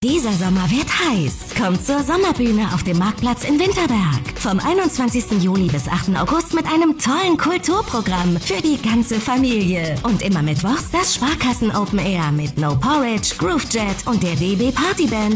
Dieser Sommer wird heiß. Kommt zur Sommerbühne auf dem Marktplatz in Winterberg. Vom 21. Juli bis 8. August mit einem tollen Kulturprogramm für die ganze Familie. Und immer mittwochs das Sparkassen Open Air mit No Porridge, Groove Jet und der DB Partyband.